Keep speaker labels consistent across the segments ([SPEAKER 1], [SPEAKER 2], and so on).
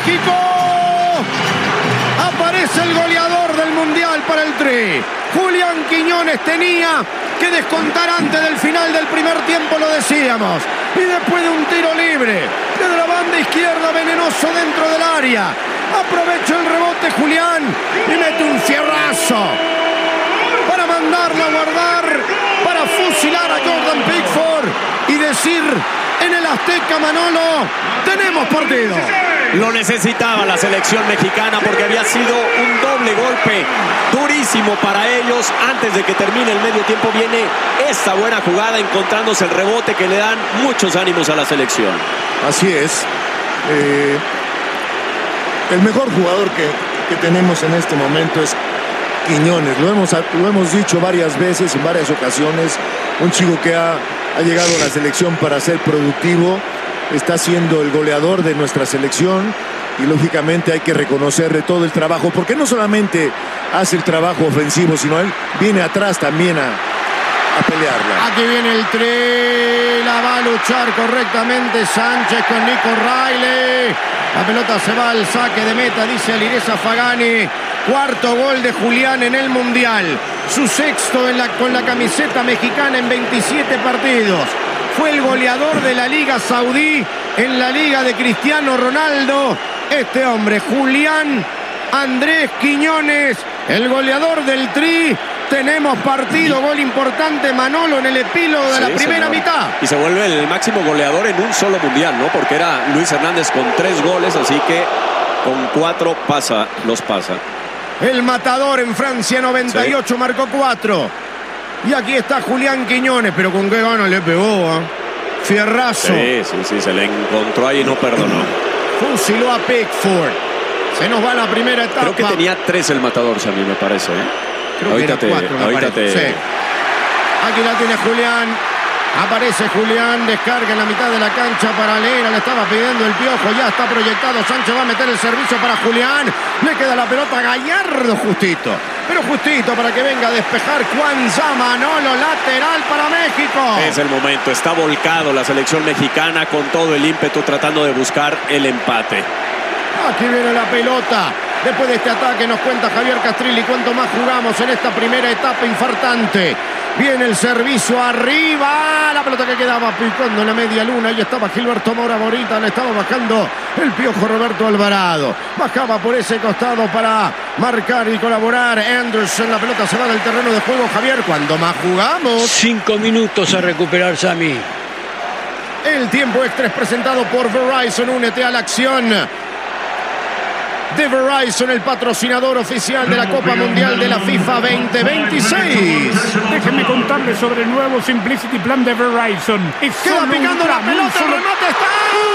[SPEAKER 1] México. Aparece el goleador del Mundial para el Tri. Julián Quiñones tenía que descontar antes del final del primer tiempo, lo decíamos. Y después de un tiro libre desde la banda izquierda, venenoso dentro del área, aprovecha el rebote Julián y mete un fierrazo para mandarlo a guardar, para fusilar a Jordan Pickford y decir en el Azteca, Manolo, tenemos partido.
[SPEAKER 2] Lo necesitaba la selección mexicana porque había sido un doble golpe durísimo para ellos. Antes de que termine el medio tiempo viene esta buena jugada, encontrándose el rebote que le dan muchos ánimos a la selección.
[SPEAKER 3] Así es. El mejor jugador que tenemos en este momento es Quiñones. Lo hemos dicho varias veces, en varias ocasiones. Un chico que ha llegado a la selección para ser productivo. Está siendo el goleador de nuestra selección y lógicamente hay que reconocerle todo el trabajo, porque no solamente hace el trabajo ofensivo, sino él viene atrás también a pelearla.
[SPEAKER 1] Aquí viene el Tri, la va a luchar correctamente Sánchez con Nico Riley. La pelota se va al saque de meta, dice Alireza Fagani. Cuarto gol de Julián en el Mundial. Su sexto con la camiseta mexicana en 27 partidos. Fue el goleador de la Liga Saudí en la Liga de Cristiano Ronaldo. Este hombre, Julián Andrés Quiñones, el goleador del Tri. Tenemos partido, gol importante, Manolo, en el epílogo de la primera mitad.
[SPEAKER 2] Y se vuelve el máximo goleador en un solo mundial, ¿no? Porque era Luis Hernández con 3 goles, así que con 4 los pasa.
[SPEAKER 1] El matador en Francia 98 marcó 4. Y aquí está Julián Quiñones, pero con qué gana le pegó, ¿eh? Fierrazo.
[SPEAKER 2] Sí, se le encontró ahí y no perdonó.
[SPEAKER 1] Fusiló a Pickford. Se nos va la primera etapa.
[SPEAKER 2] Creo que tenía 3 el matador, Sammy, me parece, ¿eh?
[SPEAKER 1] Creo que era 4, me parece. Sí. Aquí la tiene Julián. Aparece Julián, descarga en la mitad de la cancha paralela, le estaba pidiendo el Piojo, ya está proyectado, Sánchez va a meter el servicio para Julián, le queda la pelota a Gallardo justito, pero justito para que venga a despejar Cuanza, Manolo, lateral para México.
[SPEAKER 2] Es el momento, está volcado la selección mexicana con todo el ímpetu tratando de buscar el empate.
[SPEAKER 1] Aquí viene la pelota. Después de este ataque nos cuenta Javier Castrilli cuánto más jugamos en esta primera etapa infartante. Viene el servicio arriba. La pelota que quedaba picando en la media luna. Ahí estaba Gilberto Mora Morita. Le estaba bajando el Piojo Roberto Alvarado. Bajaba por ese costado para marcar y colaborar Anderson. La pelota se va del terreno de juego, Javier. ¿Cuándo más jugamos?
[SPEAKER 4] 5 minutos a recuperar, Sammy.
[SPEAKER 1] El tiempo extra es presentado por Verizon. Únete a la acción de Verizon, el patrocinador oficial de la Copa Mundial de la FIFA 2026.
[SPEAKER 5] Déjenme contarles sobre el nuevo Simplicity Plan de Verizon.
[SPEAKER 1] Queda picando la pelota, el remate está.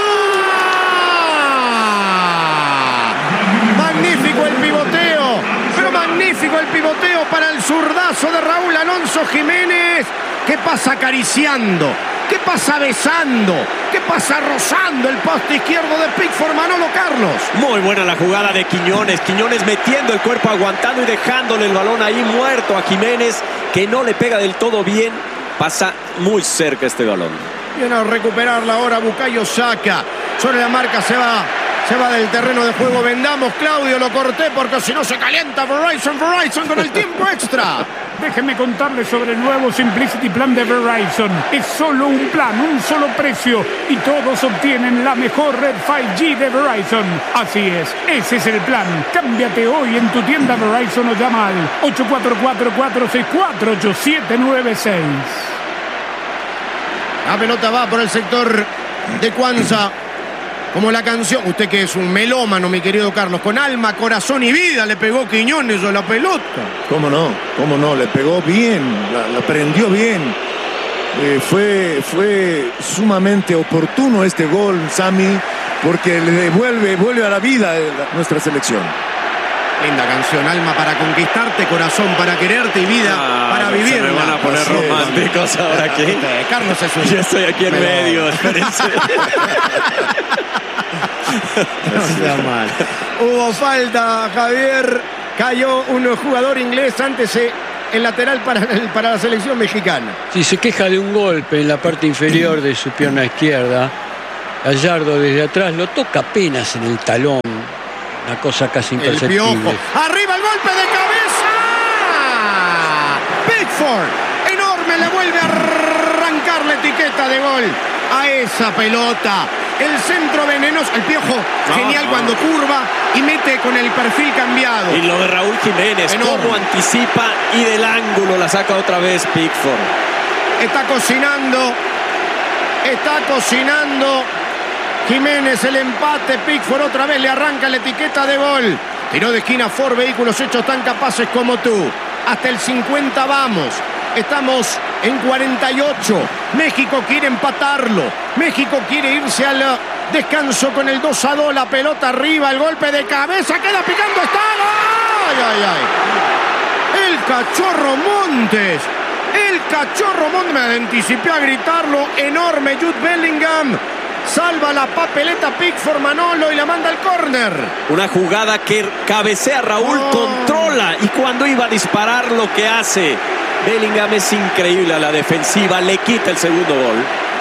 [SPEAKER 1] Magnífico el pivoteo, pero magnífico el pivoteo para el zurdazo de Raúl Alonso Jiménez, que pasa acariciando, que pasa besando, que pasa rozando el poste izquierdo de Pickford, Manolo Carlos.
[SPEAKER 2] Muy buena la jugada de Quiñones. Quiñones metiendo el cuerpo, aguantando y dejándole el balón ahí muerto a Jiménez, que no le pega del todo bien. Pasa muy cerca este balón.
[SPEAKER 1] Viene a recuperarla ahora Bukayo Saka. Sobre la marca se va del terreno de juego. Vendamos, Claudio, lo corté porque si no se calienta Verizon con el tiempo extra.
[SPEAKER 5] Déjenme contarles sobre el nuevo Simplicity Plan de Verizon. Es solo un plan, un solo precio y todos obtienen la mejor red 5G de Verizon. Así es, ese es el plan. Cámbiate hoy en tu tienda Verizon o llama al 844-464-8796.
[SPEAKER 1] La pelota va por el sector de Cuanza. Como la canción, usted que es un melómano, mi querido Carlos, con alma, corazón y vida le pegó Quiñones a la pelota.
[SPEAKER 3] ¿Cómo no? Le pegó bien, la prendió bien. Fue sumamente oportuno este gol, Sammy, porque le vuelve a la vida a nuestra selección.
[SPEAKER 1] Linda canción, alma para conquistarte, corazón para quererte y vida para vivirla.
[SPEAKER 2] Se me van a poner románticos ahora aquí.
[SPEAKER 1] Carlos es un...
[SPEAKER 2] Yo estoy aquí en medio, espérense.
[SPEAKER 1] No sea mal. Hubo falta, Javier. Cayó un jugador inglés antes el lateral para la selección mexicana.
[SPEAKER 4] Sí, se queja de un golpe en la parte inferior de su pierna izquierda. Gallardo desde atrás lo toca apenas en el talón. Una cosa casi
[SPEAKER 1] El
[SPEAKER 4] imperceptible.
[SPEAKER 1] Piojo. Arriba el golpe de cabeza. Pickford. Enorme, le vuelve a arrancar la etiqueta de gol a esa pelota. El centro venenoso. El Piojo, genial cuando curva y mete con el perfil cambiado.
[SPEAKER 2] Y lo de Raúl Jiménez,
[SPEAKER 1] Enorme.
[SPEAKER 2] cómo anticipa y del ángulo la saca otra vez Pickford.
[SPEAKER 1] Está cocinando. Jiménez el empate. Pickford otra vez le arranca la etiqueta de gol. Tiró de esquina Ford, vehículos hechos tan capaces como tú. Hasta el 50 vamos. Estamos en 48. México quiere empatarlo. México quiere irse al descanso con el 2-2. La pelota arriba, el golpe de cabeza. Queda picando, está. ¡Ay! El Cachorro Montes. Me anticipé a gritarlo. Enorme Jude Bellingham. Salva la papeleta Pickford, Manolo, y la manda al córner.
[SPEAKER 2] Una jugada que cabecea Raúl, controla, y cuando iba a disparar lo que hace Bellingham es increíble a la defensiva, le quita el segundo gol.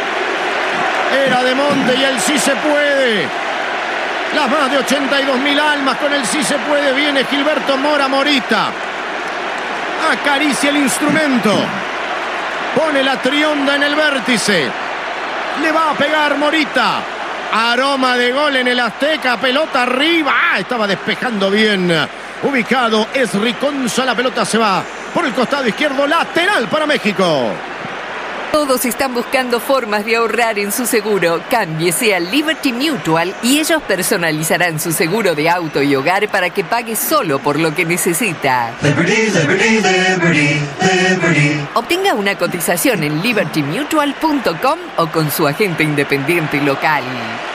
[SPEAKER 1] Era de Monte y el sí se puede. Las más de 82.000 almas con el sí se puede. Viene Gilberto Morita. Acaricia el instrumento. Pone la trionda en el vértice. Le va a pegar Morita. Aroma de gol en el Azteca. Pelota arriba. Estaba despejando bien. Ubicado es Riconza. La pelota se va por el costado izquierdo. Lateral para México.
[SPEAKER 6] Todos están buscando formas de ahorrar en su seguro. Cámbiese a Liberty Mutual y ellos personalizarán su seguro de auto y hogar para que pague solo por lo que necesita.
[SPEAKER 7] Liberty, liberty, liberty, liberty.
[SPEAKER 6] Obtenga una cotización en libertymutual.com o con su agente independiente local.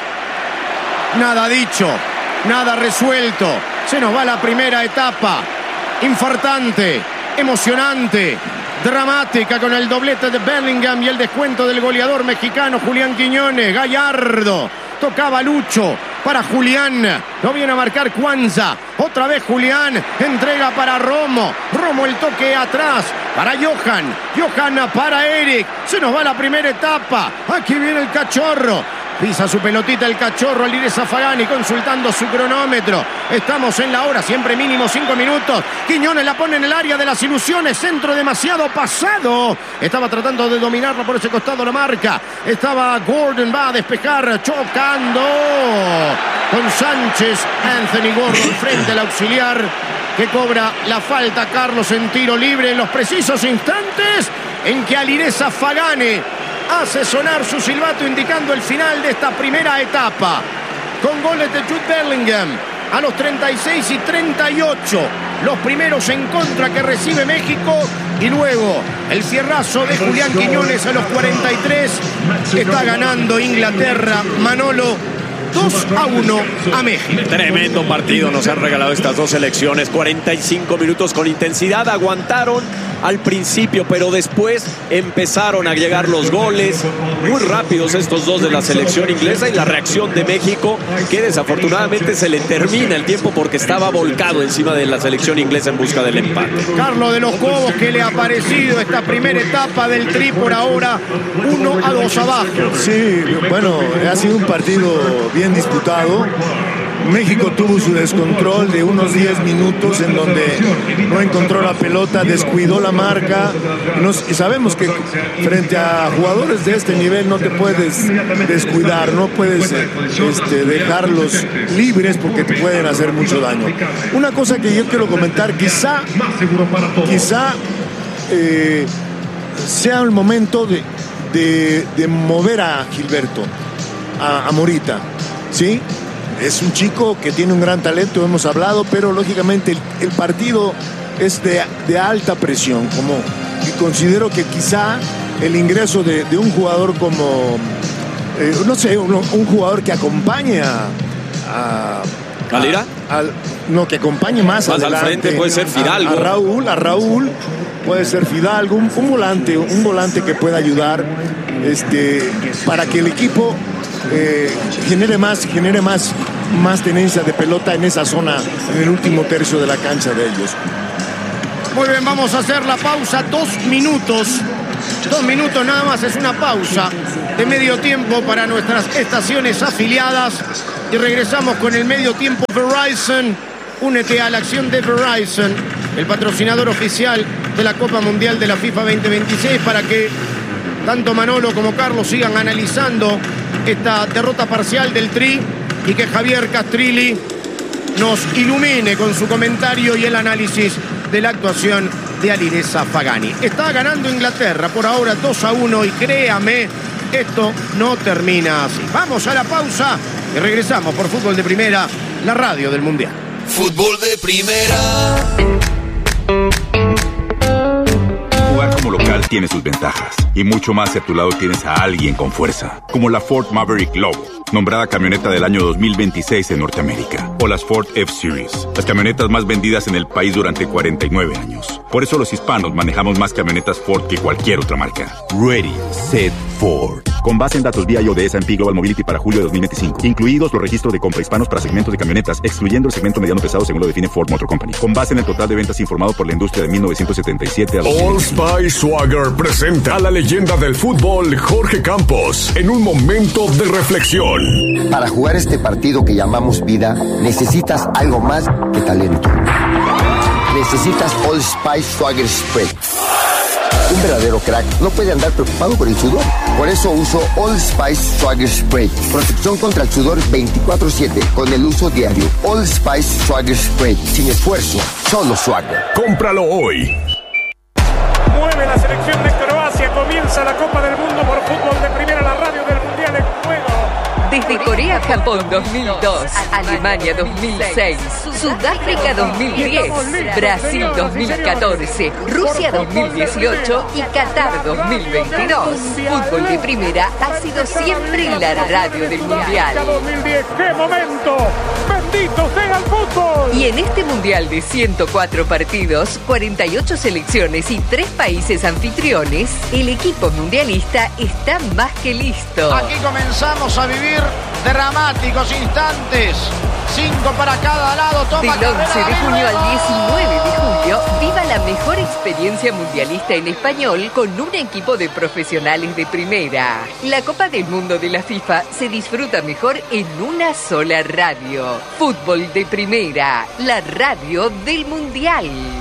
[SPEAKER 1] Nada dicho, nada resuelto. Se nos va la primera etapa. Infartante, emocionante, dramática, con el doblete de Bellingham y el descuento del goleador mexicano Julián Quiñones. Gallardo tocaba Lucho para Julián. Lo viene a marcar Cuanza. Otra vez Julián. Entrega para Romo. Romo el toque atrás para Johan. Johan para Eric. Se nos va la primera etapa. Aquí viene el Cachorro. Pisa su pelotita el Cachorro, Alireza Fagani consultando su cronómetro. Estamos en la hora, siempre mínimo 5 minutos. Quiñones la pone en el área de las ilusiones. Centro demasiado pasado. Estaba tratando de dominarla por ese costado la marca. Estaba Gordon, va a despejar, chocando con Sánchez. Anthony Gordon frente al auxiliar que cobra la falta. Carlos en tiro libre en los precisos instantes en que Alireza Fagani hace sonar su silbato indicando el final de esta primera etapa. Con goles de Jude Bellingham a los 36 y 38. Los primeros en contra que recibe México. Y luego el cierrazo de Julián Quiñones a los 43. Está ganando Inglaterra, Manolo. 2-1 a México.
[SPEAKER 2] Tremendo partido nos han regalado estas dos selecciones. 45 minutos con intensidad. Aguantaron al principio, pero después empezaron a llegar los goles. Muy rápidos estos dos de la selección inglesa, y la reacción de México, que desafortunadamente se le termina el tiempo porque estaba volcado encima de la selección inglesa en busca del empate.
[SPEAKER 1] Carlos de los Cobos, que le ha parecido esta primera etapa del Tri por ahora 1-2 abajo.
[SPEAKER 3] Sí, bueno, ha sido un partido bien disputado. México tuvo su descontrol de unos 10 minutos en donde no encontró la pelota, descuidó la marca. Y sabemos que frente a jugadores de este nivel no te puedes descuidar, no puedes dejarlos libres porque te pueden hacer mucho daño. Una cosa que yo quiero comentar, quizá sea el momento de mover a Gilberto, a Morita, ¿sí? Es un chico que tiene un gran talento, hemos hablado, pero lógicamente el partido es de alta presión. Y considero que quizá el ingreso de un jugador como, no sé, un jugador que acompañe
[SPEAKER 2] ¿Calera?
[SPEAKER 3] No, que acompañe más
[SPEAKER 2] al frente, puede ser Fidalgo.
[SPEAKER 3] A Raúl, puede ser Fidalgo, un volante que pueda ayudar para que el equipo genere más tenencia de pelota en esa zona, en el último tercio de la cancha de ellos.
[SPEAKER 1] Muy bien, vamos a hacer la pausa. 2 minutos 2 minutos nada más, es una pausa de medio tiempo para nuestras estaciones afiliadas y regresamos con el medio tiempo Verizon. Únete a la acción de Verizon, el patrocinador oficial de la Copa Mundial de la FIFA 2026, para que tanto Manolo como Carlos sigan analizando esta derrota parcial del Tri y que Javier Castrilli nos ilumine con su comentario y el análisis de la actuación de Alireza Fagani. Está ganando Inglaterra por ahora 2-1 y créame, esto no termina así. Vamos a la pausa y regresamos por Fútbol de Primera, la radio del Mundial.
[SPEAKER 8] Fútbol de Primera.
[SPEAKER 9] Jugar como local tiene sus ventajas y mucho más si a tu lado tienes a alguien con fuerza, como la Ford Maverick Lobo, nombrada camioneta del año 2026 en Norteamérica, o las Ford F-Series, las camionetas más vendidas en el país durante 49 años. Por eso los hispanos manejamos más camionetas Ford que cualquier otra marca. Ready, Set, Ford. Con base en datos BIO de S&P Global Mobility para julio de 2025, incluidos los registros de compra hispanos para segmentos de camionetas, excluyendo el segmento mediano pesado según lo define Ford Motor Company. Con base en el total de ventas informado por la industria de 1977 a 2000.
[SPEAKER 10] Old Spice Swagger presenta a la leyenda del fútbol Jorge Campos en un momento de reflexión.
[SPEAKER 11] Para jugar este partido que llamamos vida, necesitas algo más que talento. Necesitas Old Spice Swagger Spray. Un verdadero crack no puede andar preocupado por el sudor. Por eso uso Old Spice Swagger Spray. Protección contra el sudor 24/7 con el uso diario. Old Spice Swagger Spray. Sin esfuerzo, solo Swagger.
[SPEAKER 10] Cómpralo hoy.
[SPEAKER 5] Mueve la selección de Croacia. Comienza la Copa del Mundo por Fútbol de Primera, la radio del Mundial en juego.
[SPEAKER 6] Desde Corea-Japón 2002, Alemania 2006, Sudáfrica 2010, Brasil 2014, Rusia 2018 y Qatar 2022. Fútbol de Primera ha sido siempre la radio del Mundial.
[SPEAKER 5] 2010, ¡qué momento! ¡Bendito sea el fútbol!
[SPEAKER 6] Y en este Mundial de 104 partidos, 48 selecciones y 3 países anfitriones, el equipo mundialista está más que listo.
[SPEAKER 1] Aquí comenzamos a vivir dramáticos instantes. 5 para cada lado. Toma
[SPEAKER 6] Del 11 de junio al 19 de julio, viva la mejor experiencia mundialista en español con un equipo de profesionales de primera. La Copa del Mundo de la FIFA se disfruta mejor en una sola radio. Fútbol de Primera, la radio del Mundial.